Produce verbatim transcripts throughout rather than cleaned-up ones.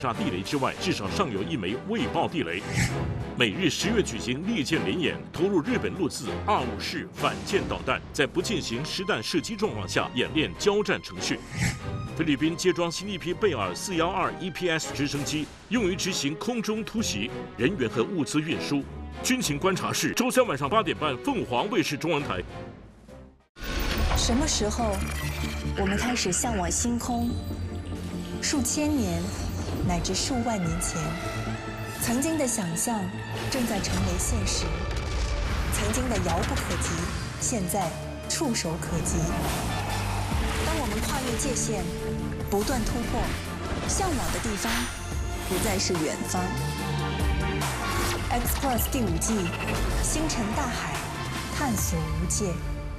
炸地雷之外，至少尚有一枚未爆地雷。美日十月举行利剑联演，投入日本陆自二五式反舰导弹，在不进行实弹射击状况下演练交战程序。菲律宾接装新一批贝尔四幺二 E P S 直升机，用于执行空中突袭、人员和物资运输。军情观察室，周三晚上八点半，凤凰卫视中文台。 什么时候，我们开始向往星空？数千年。 乃至数万年前，曾经的想象正在成为现实，曾经的遥不可及，现在触手可及。当我们跨越界限，不断突破，向往的地方不再是远方。X Plus 第五季，星辰大海，探索无界。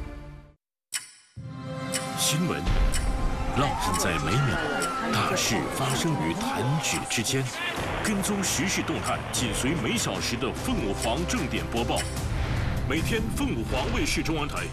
新闻浪漫在每秒。 大事发生于弹指之间，跟踪时事动态，紧随每小时的凤凰正点播报。每天凤凰卫视中文台。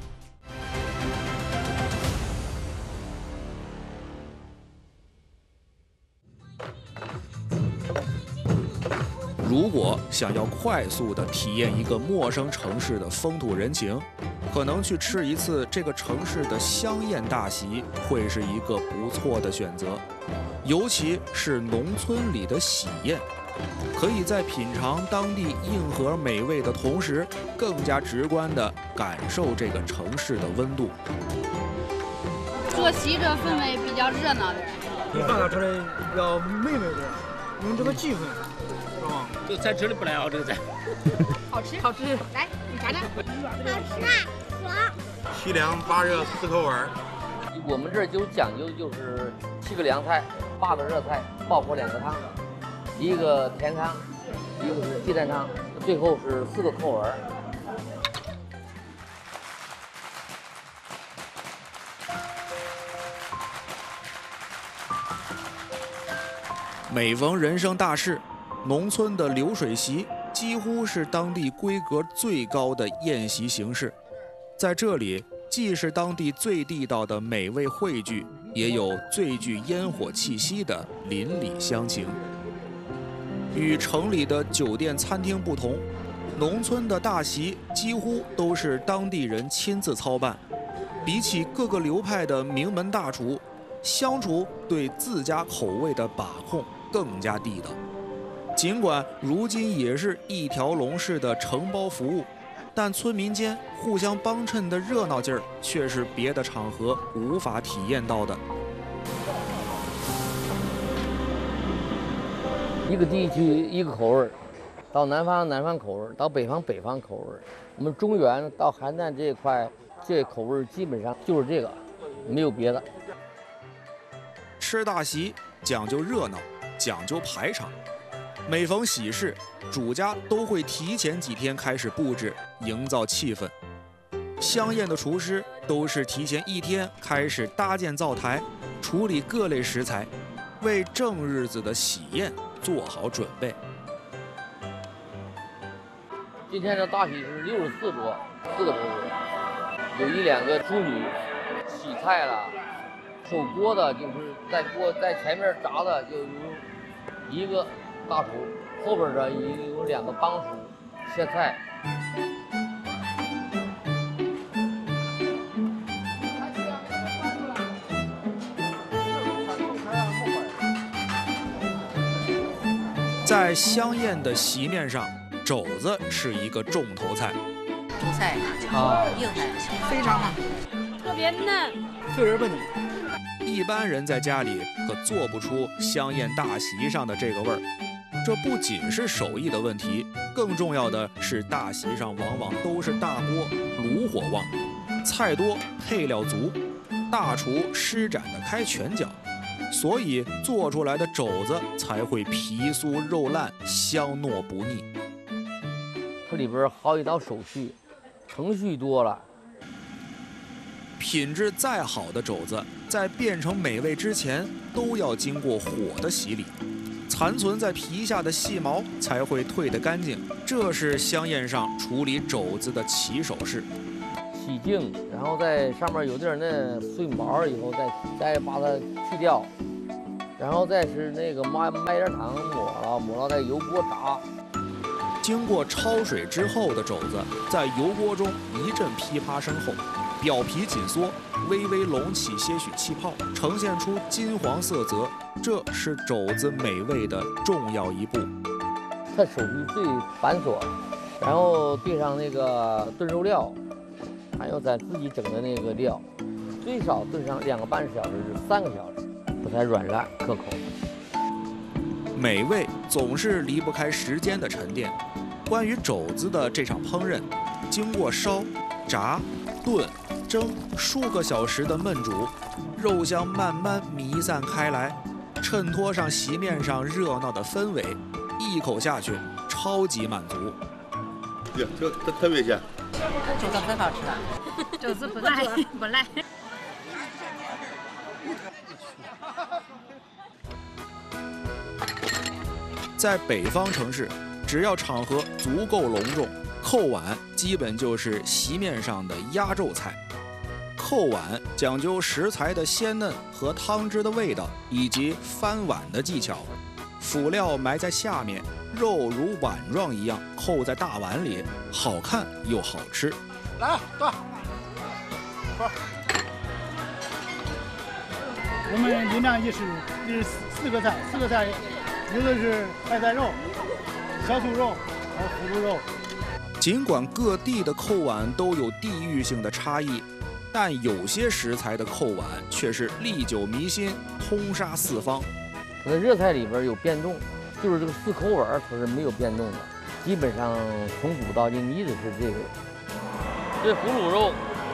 如果想要快速地体验一个陌生城市的风土人情，可能去吃一次这个城市的香宴大席会是一个不错的选择，尤其是农村里的喜宴，可以在品尝当地硬核美味的同时，更加直观地感受这个城市的温度。 做席这氛围比较热闹点， 你办它出来要美味点，用这个气氛。 这个菜吃的不赖啊，这个菜， 好吃好吃，来你尝尝，好吃啊，爽。 七凉八热四口味儿。 我们这儿就讲究就是七个凉菜，八个热菜，爆火两个汤，一个甜汤，一个是鸡蛋汤，最后是四个口味儿。 每逢人生大事。 农村的流水席几乎是当地规格最高的宴席形式，在这里既是当地最地道的美味汇聚，也有最具烟火气息的邻里乡情。与城里的酒店餐厅不同，农村的大席几乎都是当地人亲自操办。比起各个流派的名门大厨，乡厨对自家口味的把控更加地道。 尽管如今也是一条龙式的承包服务，但村民间互相帮衬的热闹劲儿却是别的场合无法体验到的。 一个地区一个口味，到南方南方口味，到北方北方口味。我们中原到邯郸这一块，这口味基本上就是这个，没有别的。 吃大席讲究热闹，讲究排场。 每逢喜事，主家都会提前几天开始布置，营造气氛。香宴的厨师都是提前一天开始搭建灶台，处理各类食材，为正日子的喜宴做好准备。 今天的大喜是六十四桌，四个桌子，有一两个淑女，洗菜了，守锅的就是在锅在前面炸的，就有一个。 大厨后边的也有两个帮厨，切菜。 在香宴的席面上，肘子是一个重头菜。 主菜啊， 硬菜， 非常好，特别嫩， 脆而不腻。 一般人在家里可做不出香宴大席上的这个味儿。 这不仅是手艺的问题，更重要的是大席上往往都是大锅，炉火旺，菜多配料足，大厨施展的开拳脚，所以做出来的肘子才会皮酥肉烂，香糯不腻。 它里边好几道手续，程序多了。 品质再好的肘子，在变成美味之前，都要经过火的洗礼。 残存在皮下的细毛才会退得干净，这是香宴上处理肘子的起手式。 洗净，然后在上面有点那碎毛以后再再把它去掉， 然后再是那个麦麦芽糖抹了，抹了在油锅炸。 经过焯水之后的肘子，在油锅中一阵噼啪声后，表皮紧缩，微微隆起些许气泡，呈现出金黄色泽。这是肘子美味的重要一步。 它手续最繁琐，然后兑上那个炖肉料，还有咱自己整的那个料，最少炖上两个半小时至三个小时，它才软烂可口。 美味总是离不开时间的沉淀。关于肘子的这场烹饪，经过烧、炸、炖、蒸数个小时的焖煮，肉香慢慢弥散开来，衬托上席面上热闹的氛围。一口下去，超级满足。 对，这特特别香。 肘子很好吃的，肘子不赖不赖。 在北方城市，只要场合足够隆重，扣碗基本就是席面上的压轴菜。扣碗讲究食材的鲜嫩和汤汁的味道，以及翻碗的技巧。辅料埋在下面，肉如碗状一样扣在大碗里，好看又好吃。 来，到。我们林亮一食是四个菜，四个菜，有的是白菜肉、小酥肉，还有腐乳肉。 尽管各地的扣碗都有地域性的差异，但有些食材的扣碗却是历久弥新，通杀四方。 它的热菜里边有变动，就是这个四口碗它是没有变动的，基本上从古到今一直是这个。这腐乳肉，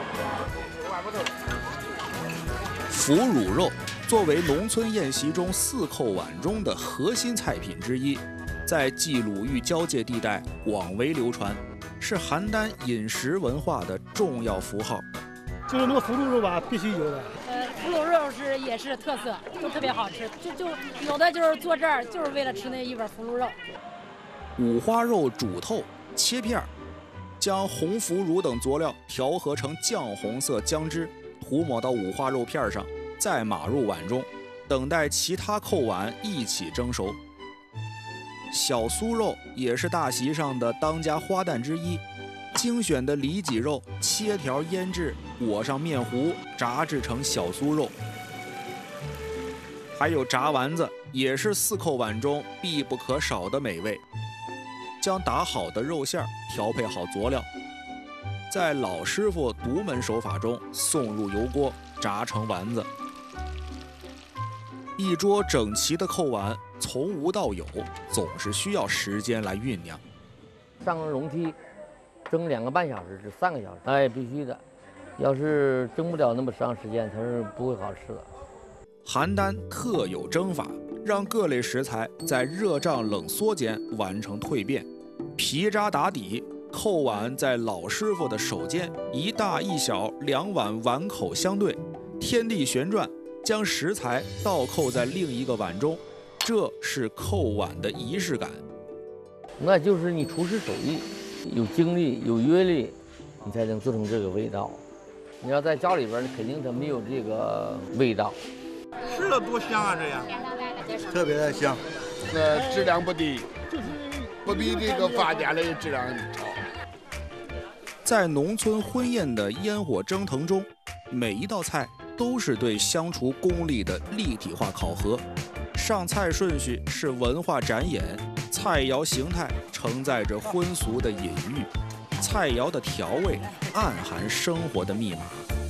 腐乳肉作为农村宴席中四扣碗中的核心菜品之一，在冀鲁豫交界地带广为流传，是邯郸饮食文化的重要符号。 就是那个腐乳肉吧，必须有的。 呃，腐乳肉是也是特色，都特别好吃。就就有的就是坐这儿就是为了吃那一碗腐乳肉。 五花肉煮透，切片儿，将红腐乳等佐料调和成酱红色姜汁，涂抹到五花肉片上，再码入碗中，等待其他扣碗一起蒸熟。小酥肉也是大席上的当家花旦之一。精选的里脊肉切条腌制，裹上面糊，炸制成小酥肉。还有炸丸子，也是四扣碗中必不可少的美味。将打好的肉馅调配好佐料，在老师傅独门手法中送入油锅，炸成丸子。一桌整齐的扣碗，从无到有，总是需要时间来酝酿。 上笼屉蒸两个半小时至三个小时，哎，必须的。要是蒸不了那么长时间，它是不会好吃的。 邯郸特有蒸法，让各类食材在热胀冷缩间完成蜕变。皮渣打底，扣碗在老师傅的手间，一大一小两碗碗口相对，天地旋转，将食材倒扣在另一个碗中，这是扣碗的仪式感。 那就是你厨师手艺。有经历有阅历，你才能做成这个味道。你要在家里边，肯定它没有这个味道。 吃了多香啊！这样特别的香， 这质量不低，不比这个发家的质量好。 在农村婚宴的烟火蒸腾中，每一道菜都是对相厨功力的立体化考核。上菜顺序是文化展演，菜肴形态承载着荤俗的隐喻，菜肴的调味暗含生活的密码。